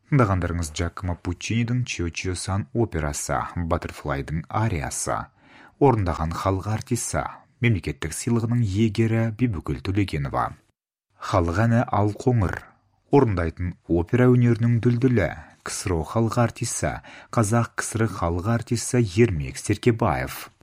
Тыңдағандарыңыз Джакомо Пуччинидің Чио-Чио Сан операсы, Баттерфлайдың ариясы. Орындаған халық артисі, мемлекеттік сыйлығының иегері Бибігүл Төлегенова. Халық әні Ал қоңыр. Орындайтын опера өнерінің дүлдүлі, КСРО халық артисі, қазақ КСР халық артисі Ермек Серкебаев.